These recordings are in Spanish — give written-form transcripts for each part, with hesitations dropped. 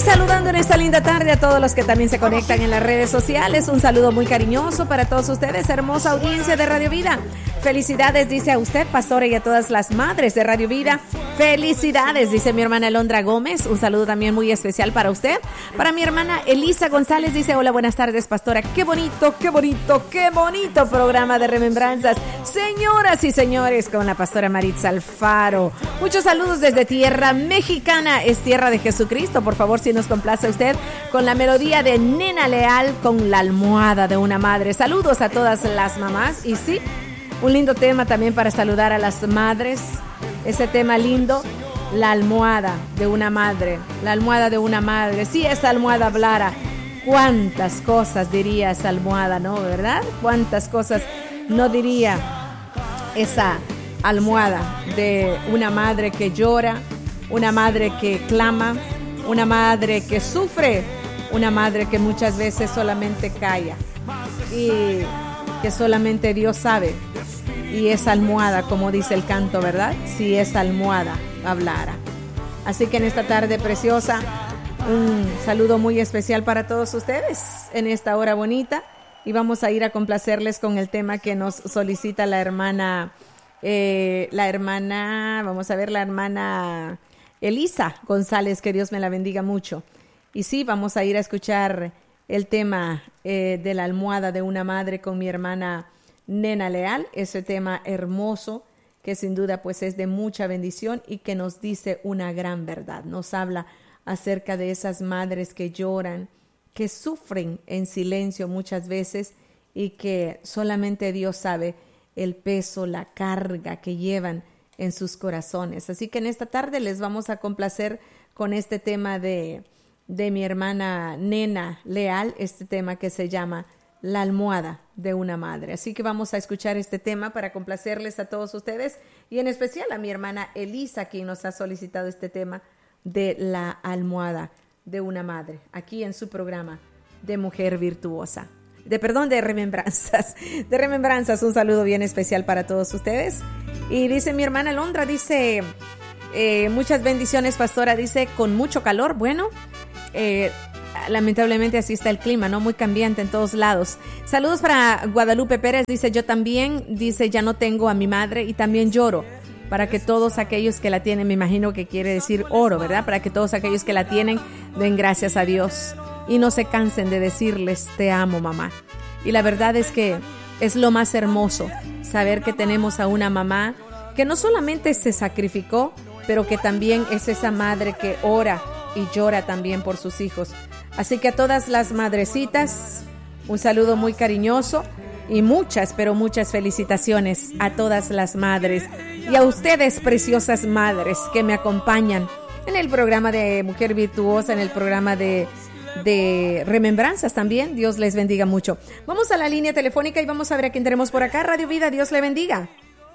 saludando en esta linda tarde a todos los que también se conectan en las redes sociales. Un saludo muy cariñoso para todos ustedes, hermosa audiencia de Radio Vida. Felicidades, dice a usted, pastora, y a todas las madres de Radio Vida. Felicidades, dice mi hermana Alondra Gómez. Un saludo también muy especial para usted. Para mi hermana Elisa González, dice: hola, buenas tardes, pastora. Qué bonito, qué bonito, qué bonito programa de remembranzas. Señoras y señores, con la pastora Maritza Alfaro. Muchos saludos desde tierra mexicana, es tierra de Jesucristo. Por favor, si nos complace usted con la melodía de Nena Leal con La almohada de una madre. Saludos a todas las mamás. Y sí, un lindo tema también para saludar a las madres. Ese tema lindo, la almohada de una madre. La almohada de una madre. Si esa almohada hablara, cuántas cosas diría esa almohada, ¿no? ¿Verdad? Cuántas cosas no diría esa almohada de una madre que llora, una madre que clama, una madre que sufre, una madre que muchas veces solamente calla y que solamente Dios sabe. Y esa almohada, como dice el canto, ¿verdad? Si esa almohada hablara. Así que en esta tarde preciosa, un saludo muy especial para todos ustedes en esta hora bonita. Y vamos a ir a complacerles con el tema que nos solicita la hermana Elisa González, que Dios me la bendiga mucho. Y sí, vamos a ir a escuchar el tema de la almohada de una madre con mi hermana Nena Leal, ese tema hermoso que sin duda pues es de mucha bendición y que nos dice una gran verdad. Nos habla acerca de esas madres que lloran, que sufren en silencio muchas veces y que solamente Dios sabe el peso, la carga que llevan en sus corazones. Así que en esta tarde les vamos a complacer con este tema de mi hermana Nena Leal, este tema que se llama La almohada de una madre. Así que vamos a escuchar este tema para complacerles a todos ustedes y en especial a mi hermana Elisa, quien nos ha solicitado este tema de la almohada de una madre, aquí en su programa de Mujer Virtuosa. De remembranzas. De remembranzas, un saludo bien especial para todos ustedes. Y dice mi hermana Alondra, dice, muchas bendiciones, pastora, dice, con mucho calor. Bueno, lamentablemente así está el clima, ¿no? Muy cambiante en todos lados. Saludos para Guadalupe Pérez, dice, yo también, dice, ya no tengo a mi madre y también lloro. Para que todos aquellos que la tienen, me imagino que quiere decir oro, ¿verdad? Para que todos aquellos que la tienen den gracias a Dios y no se cansen de decirles, te amo, mamá. Y la verdad es que es lo más hermoso, saber que tenemos a una mamá que no solamente se sacrificó, pero que también es esa madre que ora y llora también por sus hijos. Así que a todas las madrecitas, un saludo muy cariñoso y muchas, pero muchas felicitaciones a todas las madres y a ustedes, preciosas madres que me acompañan en el programa de Mujer Virtuosa, en el programa de remembranzas también. Dios les bendiga mucho. Vamos a la línea telefónica y vamos a ver a quién tenemos por acá. Radio Vida, Dios le bendiga.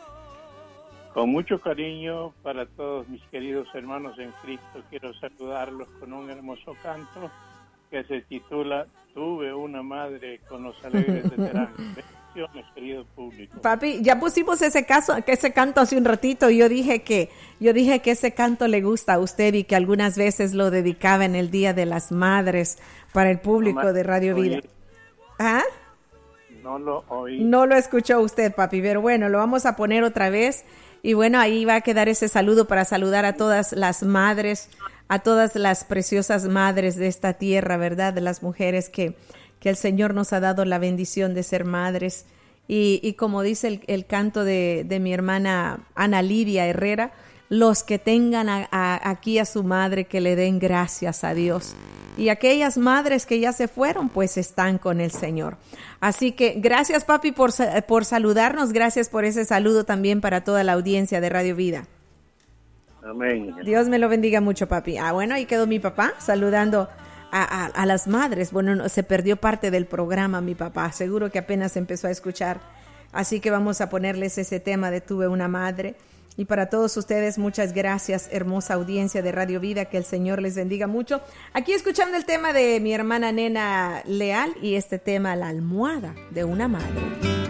Con mucho cariño para todos mis queridos hermanos en Cristo, quiero saludarlos con un hermoso canto que se titula Tuve una madre con los alegres de Terán. Bendiciones, querido público. Papi, ya pusimos ese canto hace un ratito y yo dije que ese canto le gusta a usted y que algunas veces lo dedicaba en el Día de las Madres para el público de Radio Vida. ¿Ah? No lo oí. No lo escuchó usted, papi, pero bueno, lo vamos a poner otra vez. Y bueno, ahí va a quedar ese saludo para saludar a todas las madres, a todas las preciosas madres de esta tierra, ¿verdad? De las mujeres que el Señor nos ha dado la bendición de ser madres. Y como dice el canto de mi hermana Ana Lidia Herrera, los que tengan aquí a su madre, que le den gracias a Dios. Y aquellas madres que ya se fueron, pues están con el Señor. Así que gracias, papi, por saludarnos. Gracias por ese saludo también para toda la audiencia de Radio Vida. Amén. Dios me lo bendiga mucho, papi. Bueno, ahí quedó mi papá saludando a las madres. Bueno, no, se perdió parte del programa mi papá. Seguro que apenas empezó a escuchar. Así que vamos a ponerles ese tema de Tuve una madre. Y para todos ustedes, muchas gracias, hermosa audiencia de Radio Vida, que el Señor les bendiga mucho. Aquí escuchando el tema de mi hermana Nena Leal y este tema, la almohada de una madre.